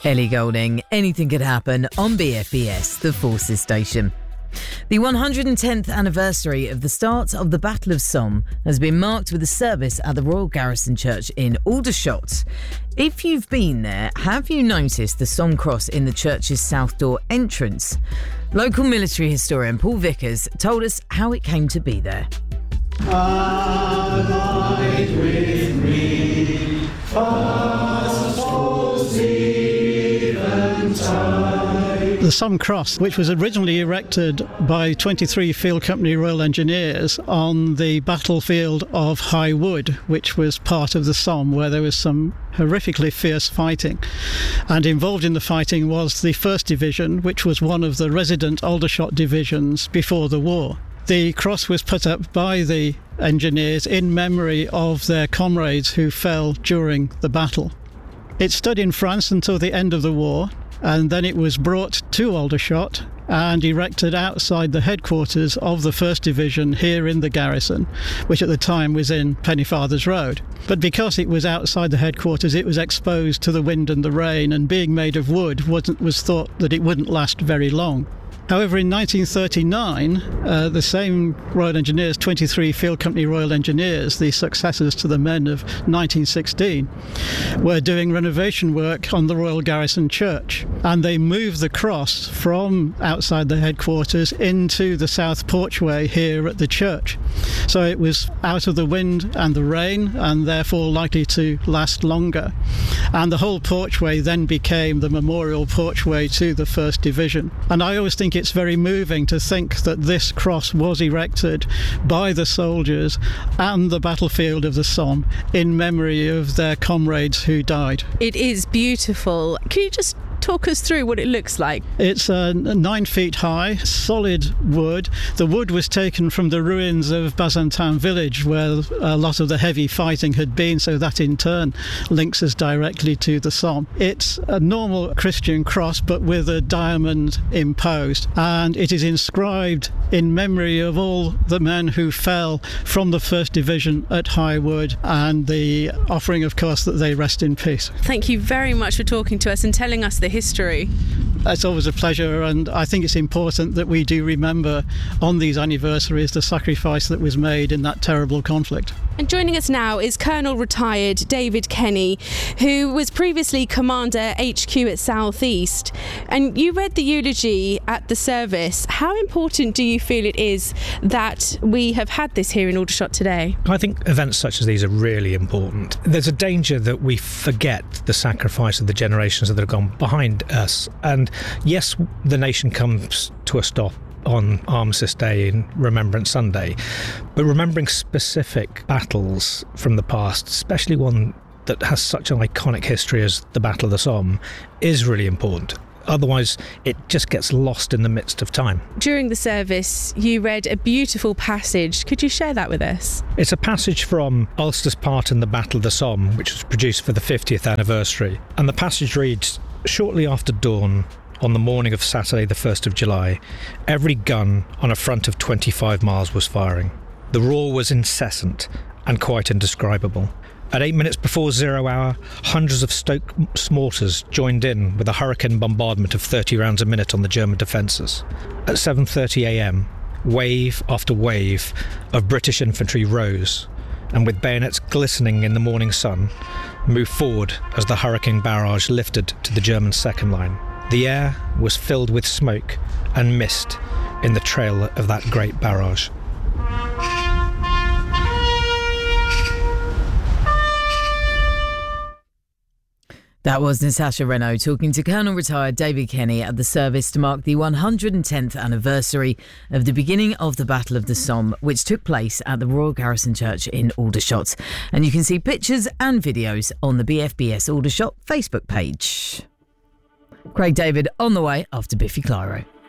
Ellie Goulding, anything could happen on BFBS, the Forces station. The 110th anniversary of the start of the Battle of Somme has been marked with a service at the Royal Garrison Church in Aldershot. If you've been there, have you noticed the Somme cross in the church's south door entrance? Local military historian Paul Vickers told us how it came to be there. Abide with me, the Somme Cross, which was originally erected by 23 Field Company Royal Engineers on the battlefield of High Wood, which was part of the Somme, where there was some horrifically fierce fighting. And involved in the fighting was the 1st Division, which was one of the resident Aldershot divisions before the war. The cross was put up by the engineers in memory of their comrades who fell during the battle. It stood in France until the end of the war, and then it was brought to Aldershot and erected outside the headquarters of the 1st Division here in the garrison, which at the time was in Pennyfathers Road. But because it was outside the headquarters, it was exposed to the wind and the rain, and being made of wood was thought that it wouldn't last very long. However, in 1939, the same Royal Engineers, 23 Field Company Royal Engineers, the successors to the men of 1916, were doing renovation work on the Royal Garrison Church. And they moved the cross from outside the headquarters into the south porchway here at the church. So it was out of the wind and the rain, and therefore likely to last longer. And the whole porchway then became the memorial porchway to the 1st Division. And I always think it's very moving to think that this cross was erected by the soldiers and the battlefield of the Somme in memory of their comrades who died. It is beautiful. Can you just talk us through what it looks like? It's 9 feet high, solid wood. The wood was taken from the ruins of Bazantin village, where a lot of the heavy fighting had been, so that in turn links us directly to the Somme. It's a normal Christian cross, but with a diamond imposed, and it is inscribed in memory of all the men who fell from the 1st Division at High Wood, and the offering, of course, that they rest in peace. Thank you very much for talking to us and telling us the history. It's always a pleasure, and I think it's important that we do remember on these anniversaries the sacrifice that was made in that terrible conflict. And joining us now is Colonel retired David Kenny, who was previously Commander HQ at South East. And you read the eulogy at the service. How important do you feel it is that we have had this here in Aldershot today? I think events such as these are really important. There's a danger that we forget the sacrifice of the generations that have gone behind us. And yes, the nation comes to a stop on Armistice Day and Remembrance Sunday, but remembering specific battles from the past, especially one that has such an iconic history as the Battle of the Somme, is really important. Otherwise, it just gets lost in the midst of time. During the service, you read a beautiful passage. Could you share that with us? It's a passage from Ulster's part in the Battle of the Somme, which was produced for the 50th anniversary. And the passage reads, "Shortly after dawn, on the morning of Saturday the 1st of July, every gun on a front of 25 miles was firing. The roar was incessant and quite indescribable. At 8 minutes before 0 hour, hundreds of Stokes mortars joined in with a hurricane bombardment of 30 rounds a minute on the German defences. At 7:30 a.m, wave after wave of British infantry rose, and with bayonets glistening in the morning sun, moved forward as the hurricane barrage lifted to the German second line. The air was filled with smoke and mist in the trail of that great barrage." That was Natasha Renaud talking to Colonel retired David Kenny at the service to mark the 110th anniversary of the beginning of the Battle of the Somme, which took place at the Royal Garrison Church in Aldershot. And you can see pictures and videos on the BFBS Aldershot Facebook page. Craig David on the way after Biffy Clyro.